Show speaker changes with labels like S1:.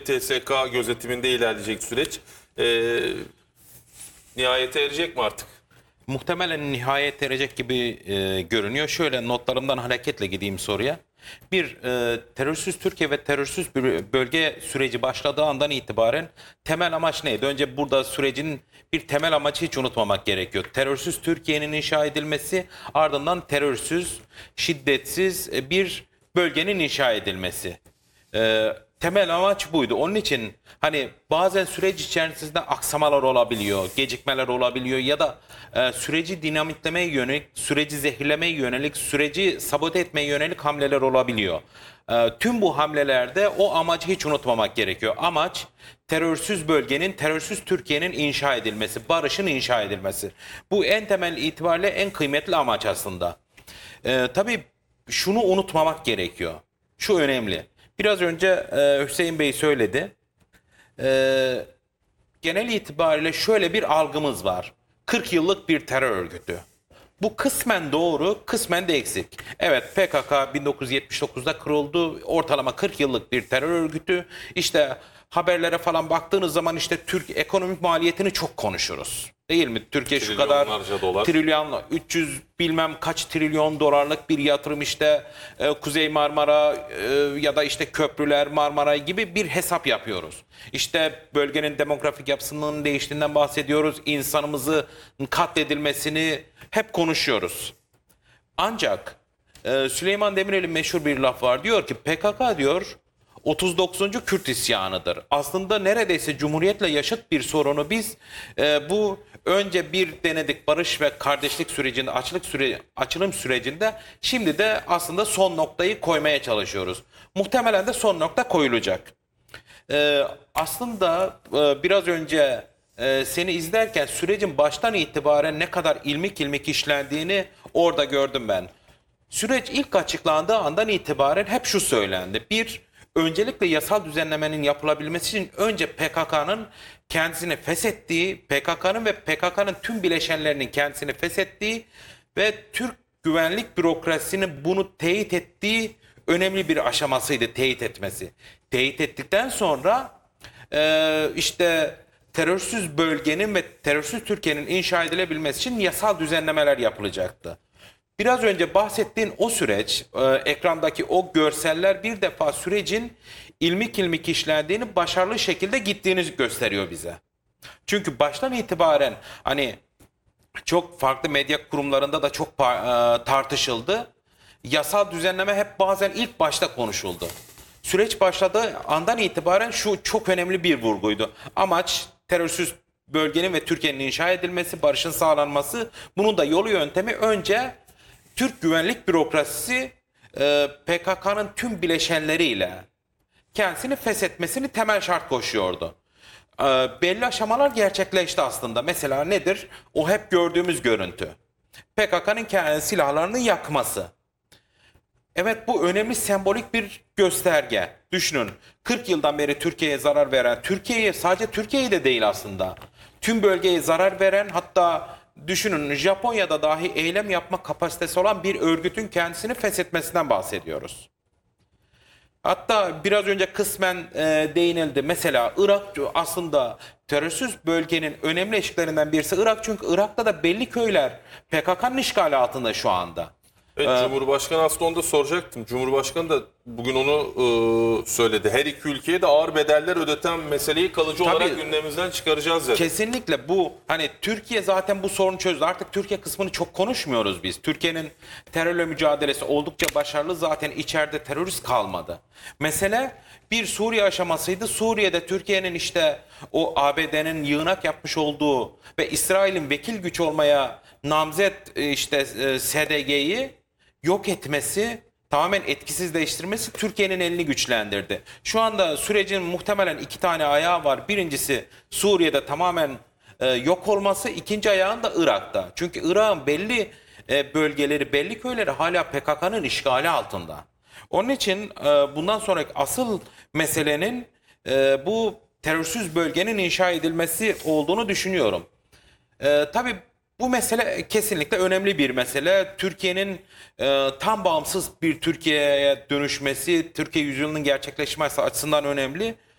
S1: TSK gözetiminde ilerleyecek süreç. Nihayete erecek mi artık?
S2: Muhtemelen nihayet erecek gibi görünüyor. Şöyle notlarımdan hareketle gideyim soruya. Terörsüz Türkiye ve terörsüz bir bölge süreci başladığı andan itibaren temel amaç neydi? Önce burada sürecin bir temel amacı hiç unutmamak gerekiyor. Terörsüz Türkiye'nin inşa edilmesi, ardından terörsüz, şiddetsiz bir bölgenin inşa edilmesi. Temel amaç buydu. Onun için hani bazen süreç içerisinde aksamalar olabiliyor, gecikmeler olabiliyor ya da süreci dinamitlemeye yönelik, süreci zehirlemeye yönelik, süreci sabote etmeye yönelik hamleler olabiliyor. Tüm bu hamlelerde o amacı hiç unutmamak gerekiyor. Amaç terörsüz bölgenin, terörsüz Türkiye'nin inşa edilmesi, barışın inşa edilmesi. Bu en temel itibariyle en kıymetli amaç aslında. Tabii şunu unutmamak gerekiyor. Şu önemli. Biraz önce Hüseyin Bey söyledi. Genel itibariyle şöyle bir algımız var. 40 yıllık bir terör örgütü. Bu kısmen doğru, kısmen de eksik. Evet, PKK 1979'da kuruldu. Ortalama 40 yıllık bir terör örgütü. İşte haberlere falan baktığınız zaman işte Türk ekonomik maliyetini çok konuşuruz. Değil mi? Türkiye şu kadar
S1: dolar.
S2: trilyon, 300 bilmem kaç trilyon dolarlık bir yatırım işte Kuzey Marmara ya da işte köprüler Marmara gibi bir hesap yapıyoruz. İşte bölgenin demografik yapısının değiştiğinden bahsediyoruz. İnsanımızın katledilmesini hep konuşuyoruz. Ancak Süleyman Demirel'in meşhur bir laf var. Diyor ki PKK diyor 39. Kürt isyanıdır. Aslında neredeyse Cumhuriyet'le yaşıt bir sorunu biz bu önce bir denedik barış ve kardeşlik sürecinde, açılım sürecinde, şimdi de aslında son noktayı koymaya çalışıyoruz. Muhtemelen de son nokta koyulacak. Aslında biraz önce seni izlerken sürecin baştan itibaren ne kadar ilmik ilmik işlendiğini orada gördüm ben. Süreç ilk açıklandığı andan itibaren hep şu söylendi. Öncelikle yasal düzenlemenin yapılabilmesi için önce PKK'nın kendisini feshettiği, PKK'nın ve PKK'nın tüm bileşenlerinin kendisini feshettiği ve Türk güvenlik bürokrasisinin bunu teyit ettiği önemli bir aşamasıydı, teyit etmesi. Teyit ettikten sonra işte terörsüz bölgenin ve terörsüz Türkiye'nin inşa edilebilmesi için yasal düzenlemeler yapılacaktı. Biraz önce bahsettiğin o süreç, ekrandaki o görseller bir defa sürecin ilmik ilmik işlendiğini, başarılı şekilde gittiğini gösteriyor bize. Çünkü baştan itibaren hani çok farklı medya kurumlarında da çok tartışıldı. Yasal düzenleme hep bazen ilk başta konuşuldu. Süreç başladığı andan itibaren şu çok önemli bir vurguydu. Amaç terörsüz bölgenin ve Türkiye'nin inşa edilmesi, barışın sağlanması. Bunun da yolu yöntemi önce Türk güvenlik bürokrasisi PKK'nın tüm bileşenleriyle kendisini feshetmesini temel şart koşuyordu. Belli aşamalar gerçekleşti aslında. Mesela nedir? O hep gördüğümüz görüntü. PKK'nın kendi silahlarını yakması. Evet, bu önemli sembolik bir gösterge. Düşünün, 40 yıldan beri Türkiye'ye zarar veren, sadece Türkiye'yi de değil aslında, tüm bölgeye zarar veren, hatta düşünün Japonya'da dahi eylem yapma kapasitesi olan bir örgütün kendisini feshetmesinden bahsediyoruz. Hatta biraz önce kısmen değinildi. Mesela Irak aslında terörsüz bölgenin önemli eşiklerinden birisi Irak. Çünkü Irak'ta da belli köyler PKK'nın işgali altında şu anda.
S1: Evet, Cumhurbaşkanı aslında onu da soracaktım. Cumhurbaşkanı da bugün onu söyledi. Her iki ülkeye de ağır bedeller ödeten meseleyi kalıcı olarak gündemimizden çıkaracağız dedi.
S2: Kesinlikle bu, hani Türkiye zaten bu sorunu çözdü. Artık Türkiye kısmını çok konuşmuyoruz biz. Türkiye'nin terörle mücadelesi oldukça başarılı. Zaten içeride terörist kalmadı. Mesele bir Suriye aşamasıydı. Suriye'de Türkiye'nin işte o ABD'nin yığınak yapmış olduğu ve İsrail'in vekil güç olmaya namzet işte SDG'yi yok etmesi, tamamen etkisizleştirmesi Türkiye'nin elini güçlendirdi. Şu anda sürecin muhtemelen iki tane ayağı var. Birincisi Suriye'de tamamen yok olması, ikinci ayağın da Irak'ta. Çünkü Irak'ın belli bölgeleri, belli köyleri hala PKK'nın işgali altında. Onun için bundan sonraki asıl meselenin bu terörsüz bölgenin inşa edilmesi olduğunu düşünüyorum. Tabii bu mesele kesinlikle önemli bir mesele. Türkiye'nin tam bağımsız bir Türkiye'ye dönüşmesi, Türkiye yüzyılının gerçekleşmesi açısından önemli.